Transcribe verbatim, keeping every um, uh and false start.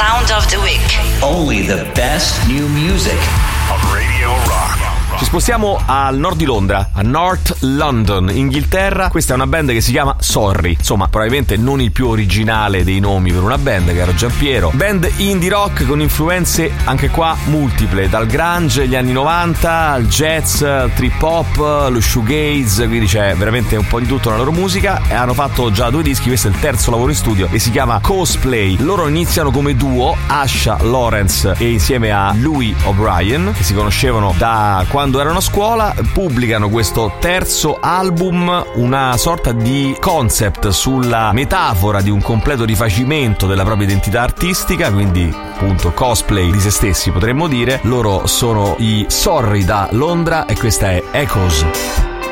sound of the week. Only the best new music on Radio Rock. Ci spostiamo al nord di Londra, a North London, Inghilterra. Questa è una band che si chiama Sorry. Insomma, probabilmente non il più originale dei nomi per una band, caro Giampiero. Band indie rock con influenze anche qua multiple, dal grunge agli anni novanta, al jazz, al trip hop, lo shoegaze, quindi c'è veramente un po' di tutto nella loro musica. E hanno fatto già due dischi, questo è il terzo lavoro in studio e si chiama Cosplay. Loro iniziano come duo, Asha Lawrence e insieme a Louis O'Brien, che si conoscevano da quando erano a scuola. Pubblicano questo terzo album, una sorta di concept sulla metafora di un completo rifacimento della propria identità artistica, quindi appunto cosplay di se stessi potremmo dire. Loro sono i Sorry da Londra e questa è Echoes.